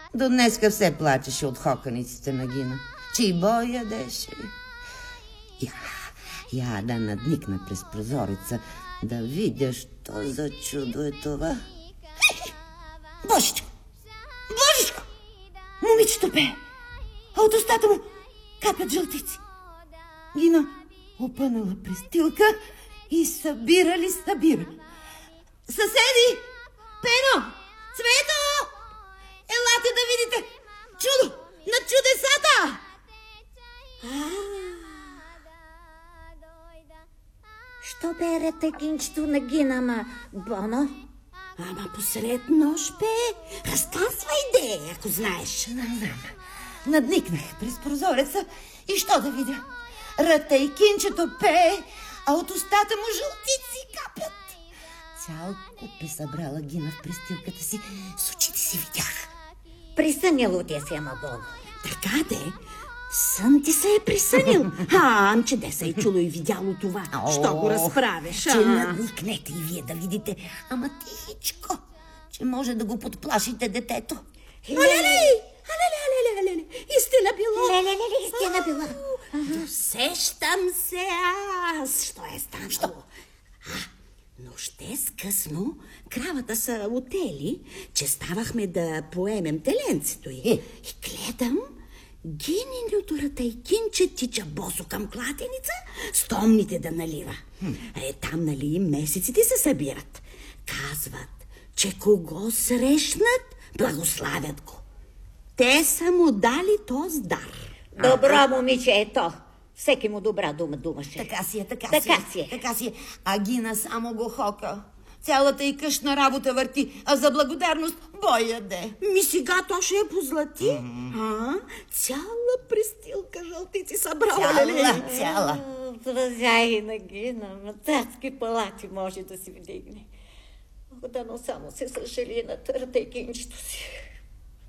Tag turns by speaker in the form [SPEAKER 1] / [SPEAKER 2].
[SPEAKER 1] До днеска все плачеше от хоканиците на Гина, че и бой ядеше. Я да надникна през прозореца, да видя, що за чудо е това. Божичко! Божичко! Момичето пее, а от устата му капят жълтици. Гина опънала престилка и събира. Съседи! Пено! Цвето! Елате да видите чудо на чудесата!
[SPEAKER 2] Що бе тъкинчето на Гина, ама Боно?
[SPEAKER 3] Ама посред нощ бе. Разказвай де, ако знаеш.
[SPEAKER 1] Не знам. Надникнах през прозореца и що да видя? Ратейкинчето пее, а от устата му жълтици капят. Цял куп е събрала Гина в престилката си. С очите си видях.
[SPEAKER 2] Присъняло ти си, ама Боно.
[SPEAKER 3] Така де. Сън ти се е присънил. Че де се е чуло и видяло това. Що го разправиш?
[SPEAKER 1] Че надникнете и вие да видите. Ама тихичко, че може да го подплашите детето.
[SPEAKER 3] Леле! Истина било.
[SPEAKER 2] Истина била.
[SPEAKER 3] Досещам се аз. Що е станало? Нощте скъсно кравата са отели, че ставахме да поемем теленцето й. И гледам, Гининото ратайкинче тича босо към кладеница, стомните да налива. Там, нали, месеците се събират. Казват, че кого срещнат, благославят го. Те са му дали този дар.
[SPEAKER 2] Добро момиче е то. Всеки му добра дума думаше.
[SPEAKER 1] Така си е.
[SPEAKER 2] Така си е.
[SPEAKER 1] А Гина само го хока. Цялата и къщна работа върти, а за благодарност бой яде.
[SPEAKER 3] Сега то ще е позлати. Цяла престилка жълтици събрала.
[SPEAKER 1] Цяла.
[SPEAKER 2] Влазяй на Гина, матацки палати може да си вдигне. Дано само се съжали на търтайкинчето си.